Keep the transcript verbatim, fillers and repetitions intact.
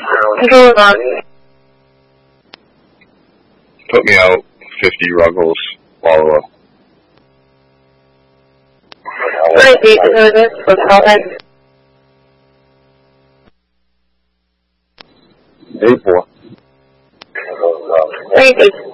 Control log. Put me out. fifty Ruggles. Follow up. Right, eight service. What's call that? Day four. Right, eight.